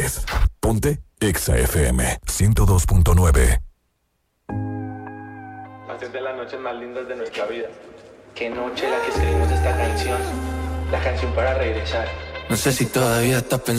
es. Ponte Exa FM 102.9. Va a ser de las noches más lindas de nuestra vida. Qué noche la que escribimos esta canción. La canción para regresar. No sé si todavía estás pensando